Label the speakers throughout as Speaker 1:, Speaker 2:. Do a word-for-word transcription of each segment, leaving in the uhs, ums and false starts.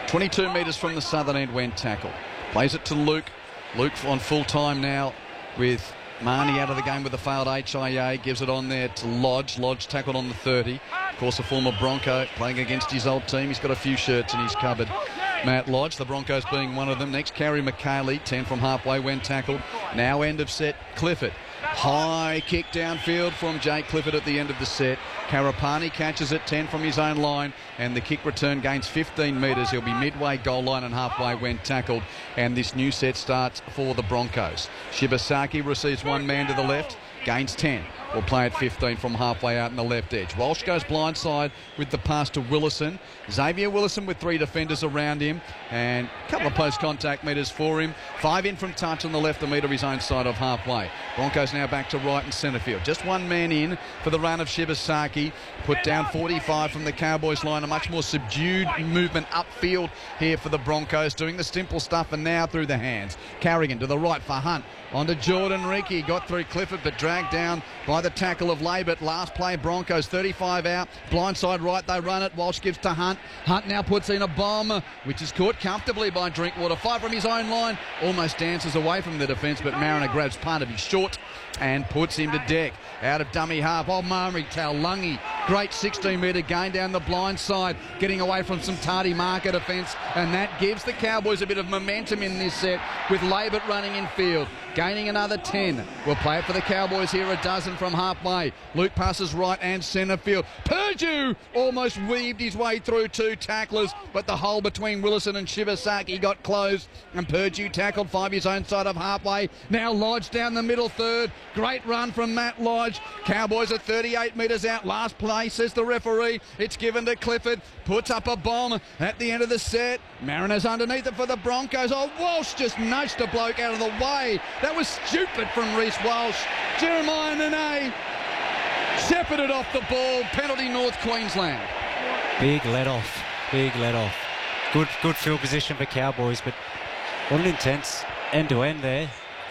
Speaker 1: twenty-two metres from the southern end when tackled. Plays it to Luke. Luke on full time now with Marnie out of the game with a failed H I A. Gives it on there to Lodge. Lodge tackled on the thirty. Of course, a former Bronco playing against his old team. He's got a few shirts in his cupboard. Matt Lodge, the Broncos being one of them. Next, Carey McKaylee, ten from halfway when tackled. Now end of set, Clifford. High kick downfield from Jake Clifford at the end of the set. Karapani catches it, ten from his own line, and the kick return gains fifteen metres. He'll be midway goal line and halfway when tackled, and this new set starts for the Broncos. Shibasaki receives one man to the left, gains ten. Will play at fifteen from halfway out in the left edge. Walsh goes blindside with the pass to Willison. Xavier Willison with three defenders around him and a couple of post-contact metres for him. Five in from touch on the left, a metre his own side of halfway. Broncos now back to right and centre field. Just one man in for the run of Shibasaki. Put down forty-five from the Cowboys line. A much more subdued movement upfield here for the Broncos, doing the simple stuff and now through the hands. Carrigan to the right for Hunt. On to Jordan Ricky. Got through Clifford but dragged down by the tackle of Labert. Last play, Broncos thirty-five out. Blindside right, they run it. Walsh gives to Hunt. Hunt now puts in a bomb, which is caught comfortably by Drinkwater. Five from his own line. Almost dances away from the defence, but Mariner grabs part of his short and puts him to deck. Out of dummy half. Oh, Murray Taulungi. Great sixteen metre gain down the blind side, getting away from some tardy marker defence, and that gives the Cowboys a bit of momentum in this set with Labert running in field. Gaining another ten. We'll play it for the Cowboys here, a dozen from halfway. Luke passes right and centre field. Purdue almost weaved his way through two tacklers, but the hole between Willison and Shibasaki got closed, and Purdue tackled five his own side of halfway. Now Lodge down the middle third. Great run from Matt Lodge. Cowboys are thirty-eight metres out. Last play, says the referee. It's given to Clifford. Puts up a bomb at the end of the set. Mariners underneath it for the Broncos. Oh, Walsh just nudged a bloke out of the way. That was stupid from Reece Walsh. Jeremiah Nene shepherded off the ball. Penalty North Queensland.
Speaker 2: Big let off. Big let off. Good, good field position for Cowboys, but what an intense end to end there.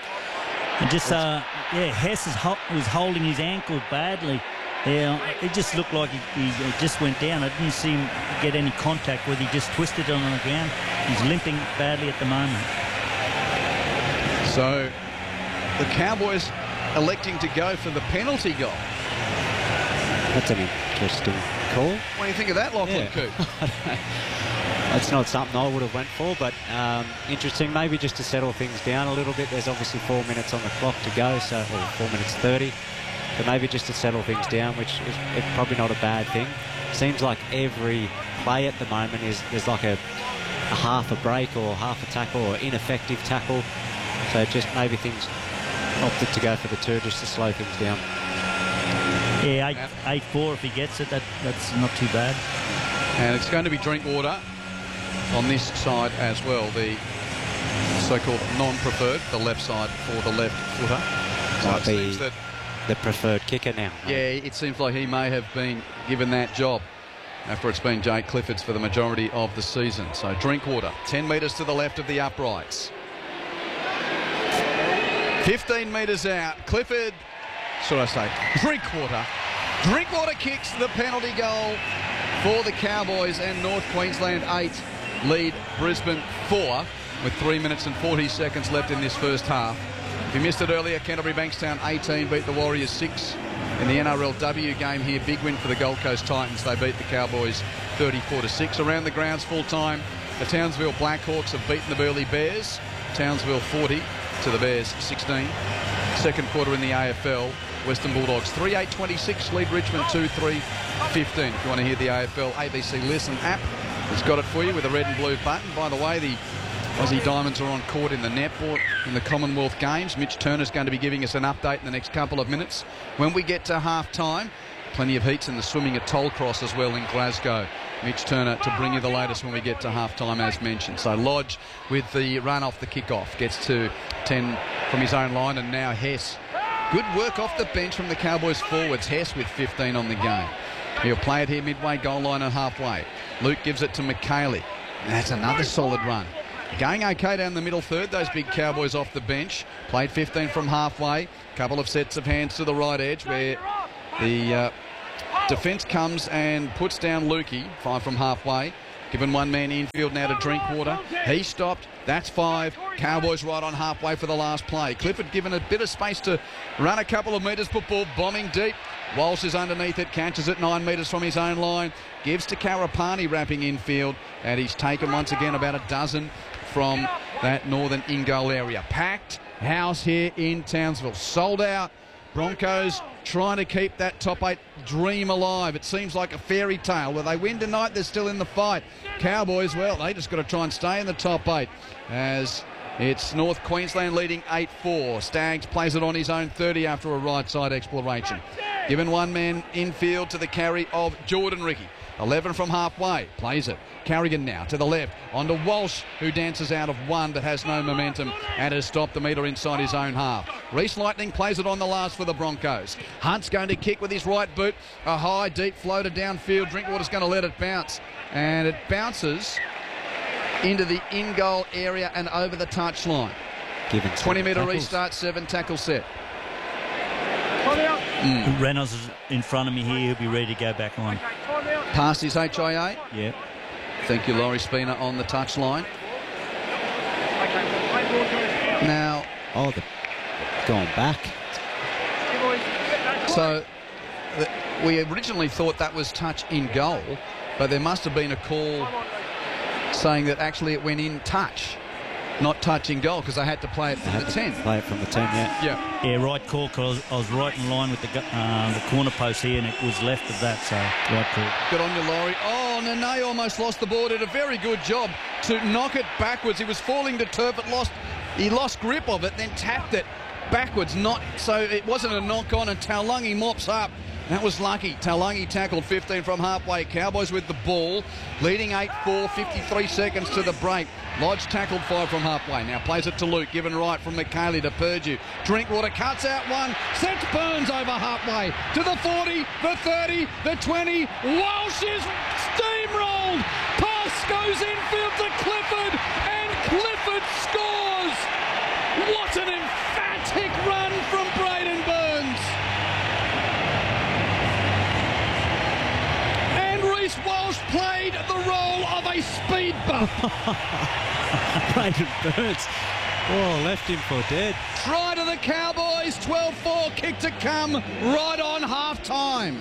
Speaker 3: And just, uh, yeah, Hess is ho was holding his ankle badly. Yeah, it just looked like he, he just went down. I didn't see him get any contact with. He just twisted it on the ground. He's limping badly at the moment.
Speaker 1: So the Cowboys electing to go for the penalty goal.
Speaker 2: That's an interesting call.
Speaker 1: What do you think of that, Lachlan
Speaker 2: Yeah.
Speaker 1: Coote?
Speaker 2: That's not something I would have went for, but um, interesting. Maybe just to settle things down a little bit. There's obviously four minutes on the clock to go, so or four minutes thirty. But maybe just to settle things down, which is, is probably not a bad thing. Seems like every play at the moment is there's like a, a half a break or half a tackle or ineffective tackle. So just maybe things opted to go for the two just to slow things down.
Speaker 3: Yeah, eight, eight four if he gets it, that, that's not too bad.
Speaker 1: And it's going to be Drinkwater on this side as well, the so-called non-preferred, the left side for the left footer. So
Speaker 2: Might
Speaker 1: it
Speaker 2: be
Speaker 1: seems that,
Speaker 2: the preferred kicker now.
Speaker 1: yeah, it seems like he may have been given that job after it's been Jake Clifford's for the majority of the season. So Drinkwater, ten metres to the left of the uprights. fifteen metres out. Clifford, should I say, Drinkwater. Drinkwater kicks the penalty goal for the Cowboys, and North Queensland eight lead Brisbane four with three minutes and forty seconds left in this first half. If you missed it earlier, Canterbury Bankstown eighteen beat the Warriors six in the N R L W game here. Big win for the Gold Coast Titans. They beat the Cowboys thirty-four to six. Around the grounds full time, the Townsville Blackhawks have beaten the Burleigh Bears. Townsville forty to the Bears sixteen. Second quarter in the A F L, Western Bulldogs three eight twenty-six lead Richmond two three fifteen. If you want to hear the A F L A B C Listen app, it's got it for you with a red and blue button. By the way, the Aussie Diamonds are on court in the netball in the Commonwealth Games. Mitch Turner's going to be giving us an update in the next couple of minutes. When we get to half-time, plenty of heats in the swimming at Tollcross as well in Glasgow. Mitch Turner to bring you the latest when we get to half-time as mentioned. So Lodge with the run off the kick-off gets to ten from his own line, and now Hess. Good work off the bench from the Cowboys forwards. Hess with fifteen on the game. He'll play it here midway goal line and halfway. Luke gives it to McKaylee. That's another solid run. Going okay down the middle third, those big Cowboys off the bench. Played fifteen from halfway. Couple of sets of hands to the right edge where the uh, defence comes and puts down Lukey. Five from halfway. Given one man infield now to Drinkwater. He stopped. That's five. Cowboys right on halfway for the last play. Clifford given a bit of space to run a couple of metres, put ball bombing deep. Walsh is underneath it, catches it nine metres from his own line. Gives to Karapani wrapping infield. And he's taken once again about a dozen from that northern in-goal area. Packed house here in Townsville. Sold out. Broncos trying to keep that top eight dream alive. It seems like a fairy tale. Where they win tonight, they're still in the fight. Cowboys, well, they just got to try and stay in the top eight as it's North Queensland leading eight four. Staggs plays it on his own thirty after a right side exploration. Given one man infield to the carry of Jordan Ricky. eleven from halfway, plays it. Carrigan now to the left, on to Walsh, who dances out of one but has no momentum and has stopped the metre inside his own half. Reece Lightning plays it on the last for the Broncos. Hunt's going to kick with his right boot. A high, deep floater downfield. Drinkwater's going to let it bounce. And it bounces into the in-goal area and over the touchline. twenty metre restart, seven tackle set.
Speaker 3: Mm. Reynolds is in front of me here. He'll be ready to go back on.
Speaker 1: Past his H I A?
Speaker 3: Yeah.
Speaker 1: Thank you, Laurie Spina on the touchline. Now,
Speaker 2: oh, the going back.
Speaker 1: So, the, we originally thought that was touch in goal, but there must have been a call saying that actually it went in touch, not touch in goal, because they had to play it from the ten.
Speaker 2: Play it from the ten, yeah.
Speaker 1: Yeah.
Speaker 3: Yeah, right call, because I was right in line with the uh, the corner post here, and it was left of that, so right call.
Speaker 1: Good on you, Laurie. Oh, Nene almost lost the ball. Did a very good job to knock it backwards. He was falling to turf, but lost, he lost grip of it, then tapped it backwards. Not so it wasn't a knock on, and Taulagi mops up. That was lucky. Taulagi tackled fifteen from halfway. Cowboys with the ball, leading eight four, fifty-three seconds to the break. Lodge tackled five from halfway. Now plays it to Luke, given right from McKaylee to Purdue. Drinkwater cuts out one, sets Burns over halfway to the forty, the thirty, the twenty. Walsh is steamrolled. Pass goes infield to Clifford, and Clifford scores. What an emphatic run from Braden Burns. Reece Walsh played the role of a speed bump.
Speaker 2: Braden Burns, oh, left him for dead.
Speaker 1: Try to the Cowboys, twelve four, kick to come right on half-time.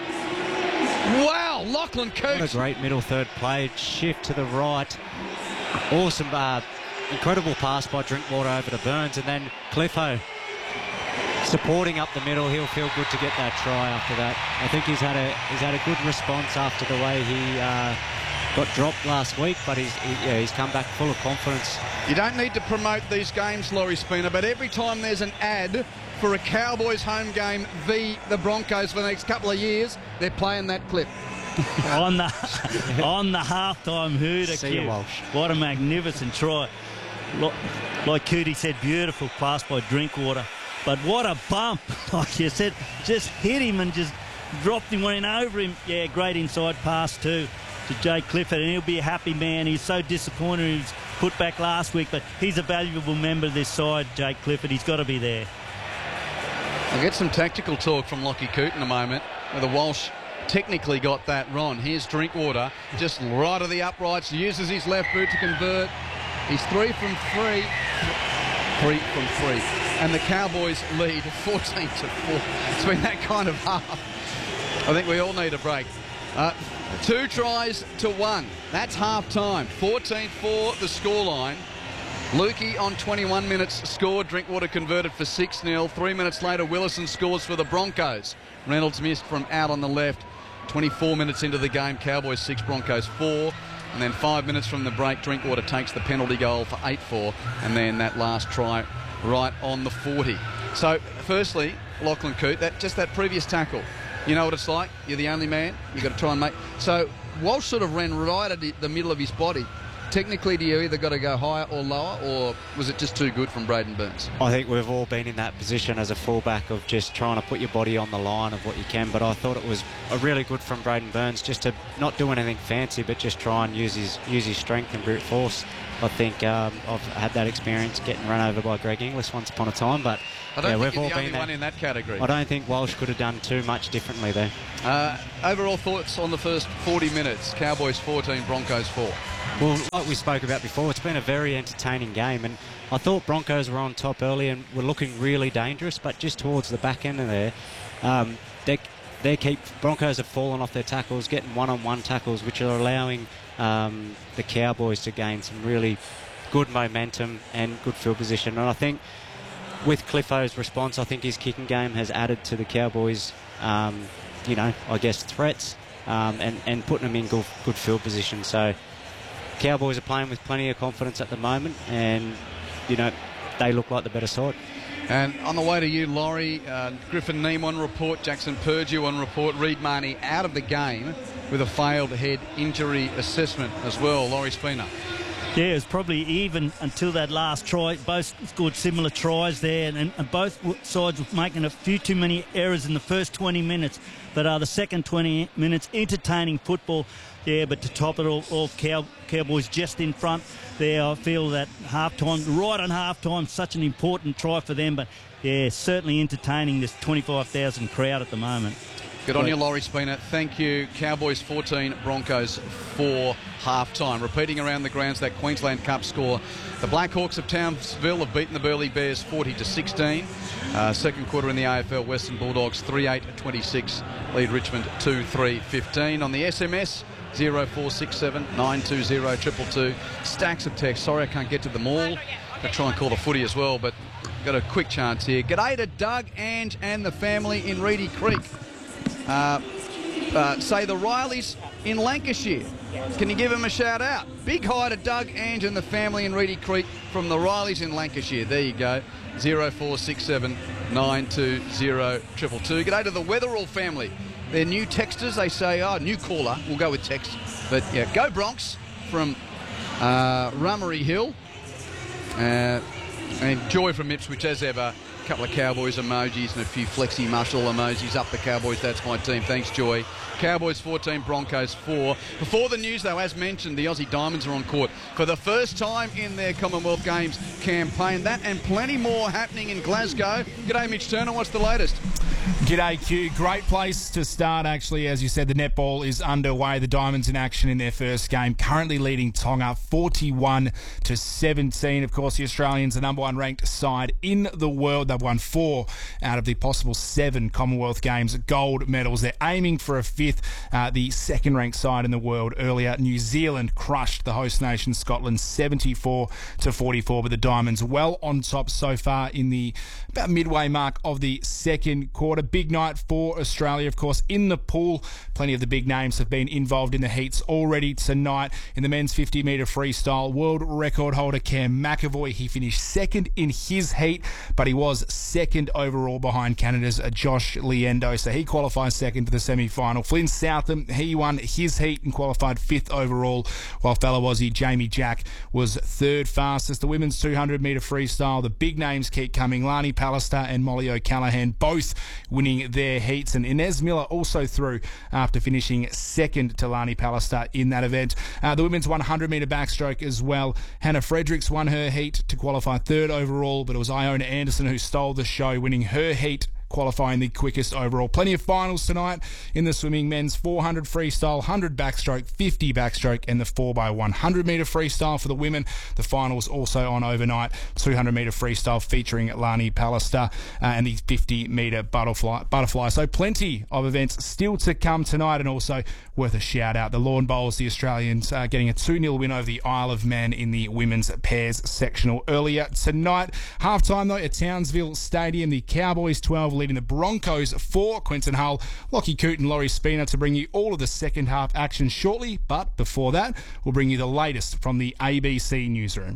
Speaker 1: Wow, Lachlan Coote.
Speaker 2: What a great middle third play, shift to the right. Awesome, uh, incredible pass by Drinkwater over to Burns, and then Cliffo supporting up the middle. He'll feel good to get that try after that. I think he's had a he's had a good response after the way he uh, got dropped last week, but he's he, yeah, he's come back full of confidence.
Speaker 1: You don't need to promote these games, Laurie Spina, but every time there's an ad for a Cowboys home game v the Broncos for the next couple of years, they're playing that clip.
Speaker 3: on the on the halftime hooter.
Speaker 2: See you, Walsh.
Speaker 3: What a magnificent try. Like Cootie said, beautiful pass by Drinkwater. But what a bump, like you said, just hit him and just dropped him, went over him. Yeah, great inside pass too to Jake Clifford, and he'll be a happy man. He's so disappointed he was put back last week, but he's a valuable member of this side, Jake Clifford. He's got to be there.
Speaker 1: I'll get some tactical talk from Lockie Coote in a moment, where the Walsh technically got that wrong. Here's Drinkwater, just right of the uprights, uses his left boot to convert. He's three from three. Three from three. And the Cowboys lead fourteen to four. It's been that kind of half. I think we all need a break. Uh, two tries to one. That's half time. fourteen four the scoreline. Lukey on twenty-one minutes scored. Drinkwater converted for six nil. Three minutes later, Willison scores for the Broncos. Reynolds missed from out on the left. twenty-four minutes into the game, Cowboys six, Broncos four. And then five minutes from the break, Drinkwater takes the penalty goal for eight four. And then that last try right on the forty. So, firstly, Lachlan Coote, that just that previous tackle. You know what it's like? You're the only man. You've got to try and make... So, Walsh sort of ran right at the middle of his body. technically do you either got to go higher or lower, or was it just too good from Braden Burns?
Speaker 2: I think we've all been in that position as a fullback of just trying to put your body on the line of what you can, but I thought it was a really good from Braden Burns just to not do anything fancy, but just try and use his use his strength and brute force. I think um, I've had that experience getting run over by Greg Inglis once upon a time, but
Speaker 1: I don't
Speaker 2: yeah,
Speaker 1: think
Speaker 2: we've
Speaker 1: you're
Speaker 2: all
Speaker 1: the
Speaker 2: been
Speaker 1: only
Speaker 2: there.
Speaker 1: one in that category.
Speaker 2: I don't think Walsh could have done too much differently there.
Speaker 1: Uh, overall thoughts on the first forty minutes? Cowboys fourteen, Broncos four.
Speaker 2: Well, like we spoke about before, it's been a very entertaining game, and I thought Broncos were on top early and were looking really dangerous, but just towards the back end of there, um, they they keep Broncos have fallen off their tackles, getting one-on-one tackles, which are allowing um, the Cowboys to gain some really good momentum and good field position. And I think with Cliffo's response, I think his kicking game has added to the Cowboys, um, you know, I guess threats um, and, and putting them in good, good field position. So Cowboys are playing with plenty of confidence at the moment, and, you know, they look like the better side.
Speaker 1: And on the way to you, Laurie, uh, Griffin Neame on report, Jackson Purdue on report, Reed Marnie out of the game with a failed head injury assessment as well. Laurie Spina.
Speaker 3: Yeah, it was probably even until that last try. Both scored similar tries there, and, and both sides were making a few too many errors in the first twenty minutes. But uh, the second twenty minutes, entertaining football. Yeah, but to top it all off, Cow, Cowboys just in front there. I feel that half-time, right on half-time, such an important try for them. But, yeah, certainly entertaining this twenty-five thousand crowd at the moment.
Speaker 1: Good on you, Laurie Spina. Thank you. Cowboys fourteen, Broncos four, half-time. Repeating around the grounds that Queensland Cup score. The Blackhawks of Townsville have beaten the Burleigh Bears forty to sixteen. Uh, second quarter in the A F L, Western Bulldogs three eight twenty-six. Lead Richmond two three fifteen. On the S M S, zero four six seven nine two zero two two two. Stacks of text. Sorry I can't get to them all. I'll try and call the footy as well, but got a quick chance here. G'day to Doug, Ange and the family in Reedy Creek. Uh, uh, say the Rileys in Lancashire. Can you give them a shout out? Big hi to Doug, Ange and the family in Reedy Creek from the Rileys in Lancashire. There you go. zero four six seven nine two zero two two two. G'day to the Weatherall family. They're new texters. They say, oh, new caller. We'll go with text. But yeah, go Bronx from uh, Rummery Hill. Uh, and Joy from Ipswich as ever. A couple of Cowboys emojis and a few flexi muscle emojis. Up the Cowboys, that's my team. Thanks, Joy. Cowboys fourteen, Broncos four. Before the news, though, as mentioned, the Aussie Diamonds are on court for the first time in their Commonwealth Games campaign. That and plenty more happening in Glasgow. G'day, Mitch Turner. What's the latest?
Speaker 4: G'day, Q. Great place to start, actually. As you said, the netball is underway. The Diamonds in action in their first game, currently leading Tonga forty-one to seventeen. Of course, the Australians, the number one ranked side in the world. They've won four out of the possible seven Commonwealth Games gold medals. They're aiming for a fifth. Uh, the second-ranked side in the world earlier, New Zealand crushed the host nation Scotland seventy-four to forty-four, but the Diamonds well on top so far in the about midway mark of the second quarter. Big night for Australia, of course, in the pool. Plenty of the big names have been involved in the heats already tonight. In the men's fifty metre freestyle, world record holder Cam McAvoy, he finished second in his heat, but he was second overall behind Canada's Josh Liendo, so he qualifies second for the semi-final. Flynn Southam, he won his heat and qualified fifth overall, while fellow Aussie Jamie Jack was third fastest. The women's two hundred metre freestyle, the big names keep coming. Lani Pallister and Molly O'Callaghan both winning their heats, and Inez Miller also through after finishing second to Lani Pallister in that event. Uh, the women's one hundred metre backstroke as well. Hannah Fredericks won her heat to qualify third overall, but it was Iona Anderson who stole the show, winning her heat, qualifying the quickest overall. Plenty of finals tonight in the swimming. Men's four hundred freestyle, one hundred backstroke, fifty backstroke, and the four by one hundred metre freestyle for the women. The finals also on overnight. two hundred metre freestyle featuring Lani Pallister, uh, and the fifty metre butterfly, butterfly. So plenty of events still to come tonight, and also worth a shout out. The Lawn Bowls, the Australians, uh, getting a two nil win over the Isle of Man in the women's pairs sectional earlier tonight. Half time though at Townsville Stadium, the Cowboys twelve leading the Broncos four. Quentin Hull, Lockie Coote and Laurie Spina to bring you all of the second half action shortly, but before that we'll bring you the latest from the A B C newsroom.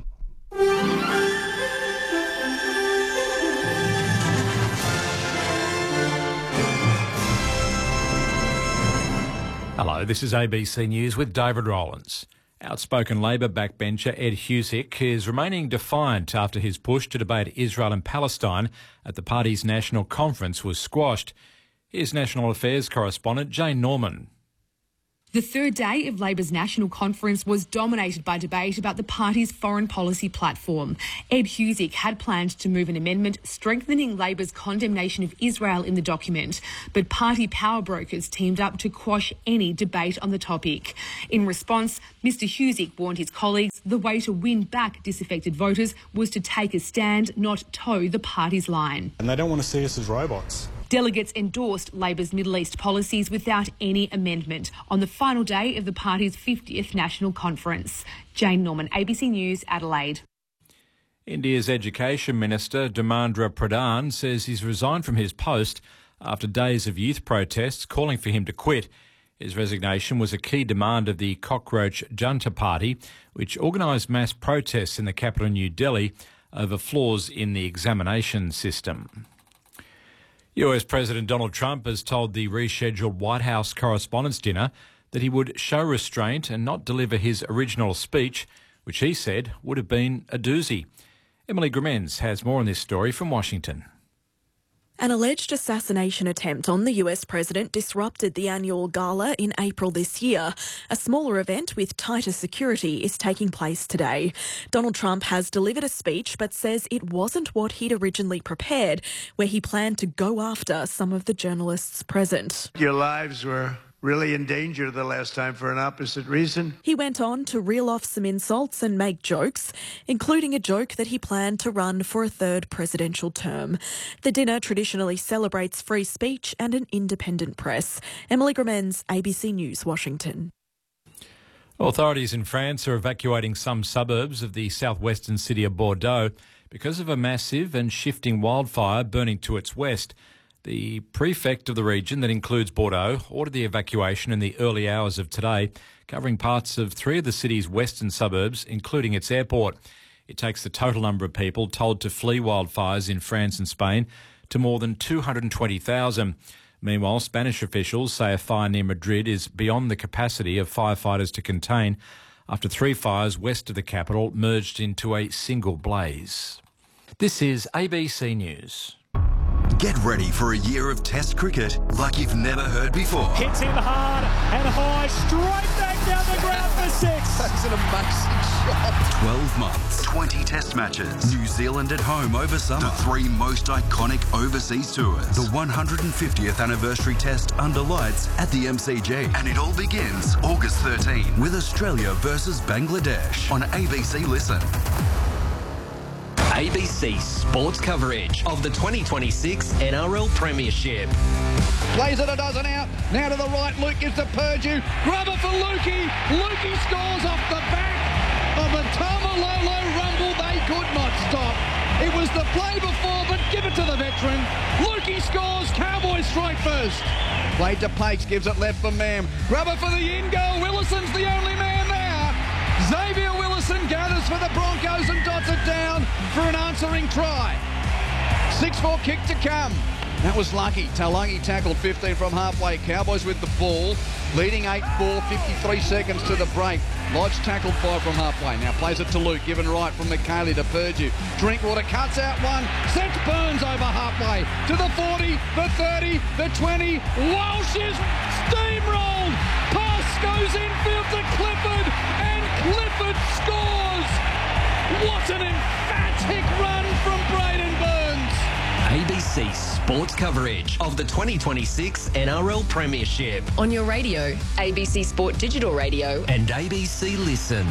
Speaker 5: Hello, this is A B C News with David Rowlands. Outspoken Labor backbencher Ed Husic is remaining defiant after his push to debate Israel and Palestine at the party's national conference was squashed. Here's National Affairs correspondent Jane Norman.
Speaker 6: The third day of Labor's national conference was dominated by debate about the party's foreign policy platform. Ed Husic had planned to move an amendment strengthening Labor's condemnation of Israel in the document, but party power brokers teamed up to quash any debate on the topic. In response, Mr Husic warned his colleagues the way to win back disaffected voters was to take a stand, not toe the party's line.
Speaker 7: And they don't want to see us as robots.
Speaker 6: Delegates endorsed Labor's Middle East policies without any amendment on the final day of the party's fiftieth National Conference. Jane Norman, A B C News, Adelaide.
Speaker 5: India's Education Minister Dharmendra Pradhan says he's resigned from his post after days of youth protests calling for him to quit. His resignation was a key demand of the Cockroach Junta Party, which organised mass protests in the capital New Delhi over flaws in the examination system. U S President Donald Trump has told the rescheduled White House Correspondents' Dinner that he would show restraint and not deliver his original speech, which he said would have been a doozy. Emily Grimenz has more on this story from Washington.
Speaker 8: An alleged assassination attempt on the U S president disrupted the annual gala in April this year. A smaller event with tighter security is taking place today. Donald Trump has delivered a speech but says it wasn't what he'd originally prepared, where he planned to go after some of the journalists present.
Speaker 9: Your lives were really in danger the last time for an opposite reason.
Speaker 8: He went on to reel off some insults and make jokes, including a joke that he planned to run for a third presidential term. The dinner traditionally celebrates free speech and an independent press. Emily Grimenz, A B C News, Washington.
Speaker 5: Authorities in France are evacuating some suburbs of the southwestern city of Bordeaux because of a massive and shifting wildfire burning to its west. The prefect of the region that includes Bordeaux ordered the evacuation in the early hours of today, covering parts of three of the city's western suburbs, including its airport. It takes the total number of people told to flee wildfires in France and Spain to more than two hundred twenty thousand. Meanwhile, Spanish officials say a fire near Madrid is beyond the capacity of firefighters to contain after three fires west of the capital merged into a single blaze. This is A B C News.
Speaker 10: Get ready for a year of Test cricket like you've never heard before.
Speaker 11: Hits him hard and high, straight back down the ground for six.
Speaker 1: That's an amazing shot.
Speaker 10: twelve months, twenty Test matches. New Zealand at home over summer. The three most iconic overseas tours. The one hundred fiftieth anniversary Test under lights at the M C G. And it all begins August thirteenth with Australia versus Bangladesh on A B C Listen.
Speaker 12: A B C sports coverage of the twenty twenty-six N R L Premiership.
Speaker 1: Plays it a dozen out. Now to the right. Luke gives to Purdue. Grubber for Lukey. Lukey scores off the back of a Tamalolo rumble. They could not stop. It was the play before, but give it to the veteran. Lukey scores. Cowboys strike first. Played to Pates. Gives it left for Mam. Grubber for the in goal. Willison's the only man there. Xavier Willison gathers for the Broncos and dots it down for an answering try. six four kick to come. That was lucky. Talangi tackled fifteen from halfway. Cowboys with the ball, leading eight four, fifty-three seconds to the break. Lodge tackled five from halfway. Now plays it to Luke, given right from McKaylee to Purdue. Drinkwater cuts out one, sends Burns over halfway to the forty, the thirty, the twenty. Walsh is steamrolled. Pass goes infield to Clifford, and Clifford scores. What an emphatic run from Braden Burns.
Speaker 12: A B C sports coverage of the twenty twenty-six N R L Premiership.
Speaker 13: On your radio, A B C Sport Digital Radio.
Speaker 12: And A B C Listen.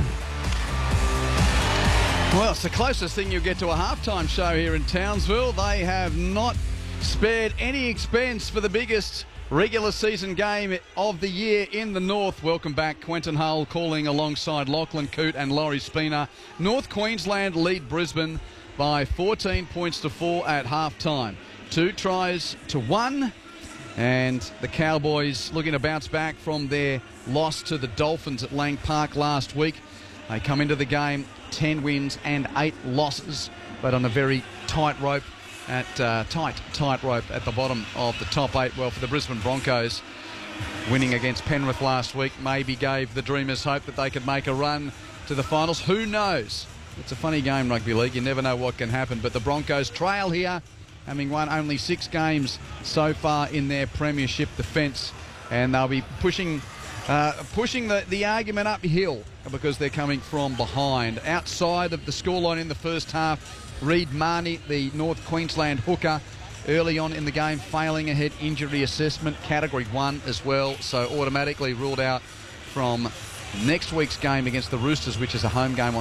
Speaker 1: Well, it's the closest thing you'll get to a halftime show here in Townsville. They have not spared any expense for the biggest regular season game of the year in the north. Welcome back. Quentin Hull calling alongside Lachlan Coote and Laurie Spina. North Queensland lead Brisbane by fourteen points to four at half-time. Two tries to one, and the Cowboys looking to bounce back from their loss to the Dolphins at Lang Park last week. They come into the game ten wins and eight losses, but on a very tight rope at uh, tight tight rope at the bottom of the top eight. Well, for the Brisbane Broncos, winning against Penrith last week maybe gave the Dreamers hope that they could make a run to the finals. Who knows? It's a funny game, rugby league. You never know what can happen. But the Broncos trail here, having won only six games so far in their premiership defence. And they'll be pushing uh, pushing the, the argument uphill because they're coming from behind. Outside of the scoreline in the first half, Reid Marnie, the North Queensland hooker, early on in the game, failing a head injury assessment, category one as well, so automatically ruled out from next week's game against the Roosters, which is a home game on